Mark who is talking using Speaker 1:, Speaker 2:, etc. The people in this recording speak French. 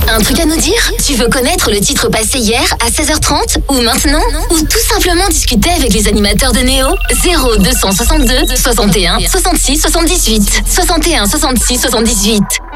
Speaker 1: Un truc à nous dire? Tu veux connaître le titre passé hier à 16h30 ou maintenant? Ou tout simplement discuter avec les animateurs de Néo? 0262 61 66 78. 61 66 78.